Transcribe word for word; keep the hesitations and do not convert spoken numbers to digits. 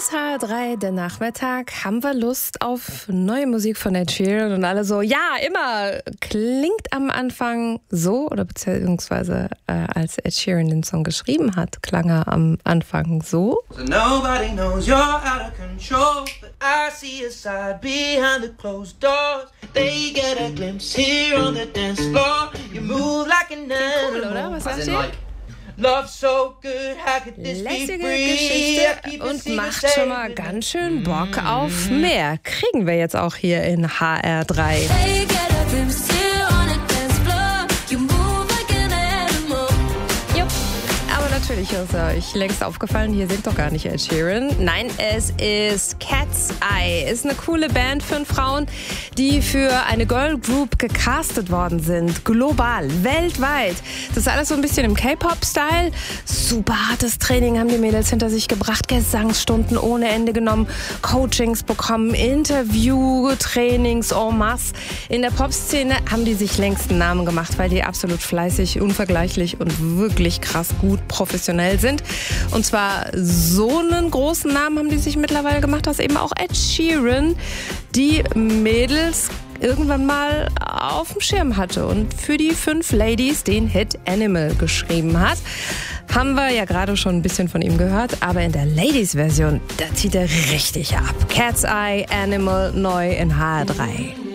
ist H R drei, der Nachmittag. Haben wir Lust auf neue Musik von Ed Sheeran? Und alle so, ja, immer. Klingt am Anfang so, oder beziehungsweise äh, als Ed Sheeran den Song geschrieben hat, klang er am Anfang so. So nobody knows you're out of control, but I see a side behind the closed doors. They get a glimpse here on the dance floor. You move like an animal. Cool, oder? Was sagt ihr? Like, love so good, how could this Lässige be free? Geschichte und macht schon mal ganz schön Bock auf mehr. Kriegen wir jetzt auch hier in H R drei. Natürlich ist euch längst aufgefallen, hier singt doch gar nicht Ed Sheeran. Nein, es ist Cat's Eye. Ist eine coole Band für Frauen, die für eine Girl Group gecastet worden sind. Global, weltweit. Das ist alles so ein bisschen im K-Pop-Style. Super hartes Training haben die Mädels hinter sich gebracht. Gesangsstunden ohne Ende genommen. Coachings bekommen. Interview-Trainings en masse. In der Pop-Szene haben die sich längst einen Namen gemacht, weil die absolut fleißig, unvergleichlich und wirklich krass gut professionell sind. Und zwar so einen großen Namen haben die sich mittlerweile gemacht, dass eben auch Ed Sheeran die Mädels irgendwann mal auf dem Schirm hatte und für die fünf Ladies den Hit Animal geschrieben hat. Haben wir ja gerade schon ein bisschen von ihm gehört, aber in der Ladies-Version, da zieht er richtig ab. Cat's Eye, Animal, neu in H R drei.